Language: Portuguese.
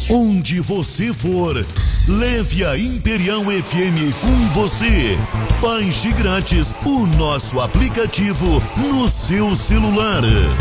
Onde você for, leve a Imperial FM com você. Baixe grátis o nosso aplicativo no seu celular.